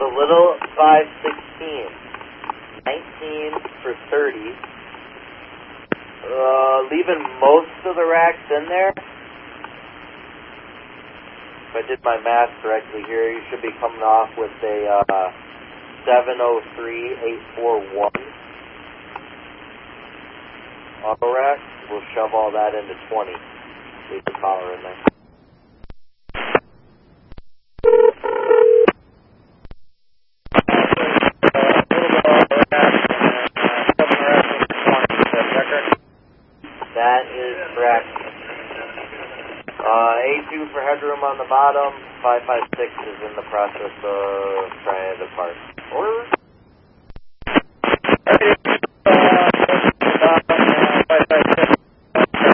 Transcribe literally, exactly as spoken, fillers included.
The little five sixteen. nineteen for thirty. Uh, leaving most of the racks in there. If I did my math correctly here, you should be coming off with a uh, seven oh three eight four one auto rack. We'll shove all that into twenty. Leave the collar in there. That is correct. Uh, A two for headroom on the bottom. five five six is in the process of trying to depart. Order.